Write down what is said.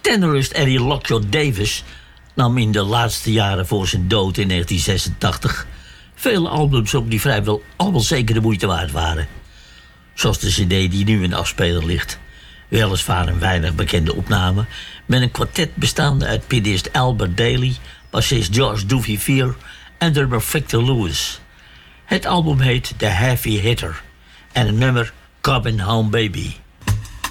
Tenorist Eddie Lockjaw Davis nam in de laatste jaren voor zijn dood in 1986 vele albums op die vrijwel allemaal zeker de moeite waard waren. Zoals de cd die nu in de afspeler ligt. Weliswaar een weinig bekende opname met een kwartet bestaande uit pianist Albert Daly, bassist George Duvivier en drummer Victor Lewis. Het album heet The Heavy Hitter en het nummer Coming Home Baby.